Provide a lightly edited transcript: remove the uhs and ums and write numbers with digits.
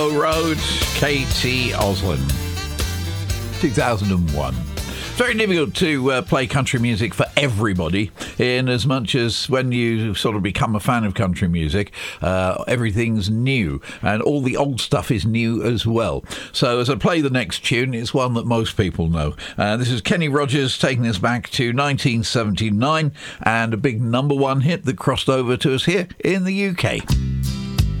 Road, Katie Oslin, 2001. It's very difficult to play country music for everybody, in as much as when you sort of become a fan of country music, everything's new, and all the old stuff is new as well. So as I play the next tune, it's one that most people know. This is Kenny Rogers taking us back to 1979, and a big number one hit that crossed over to us here in the UK.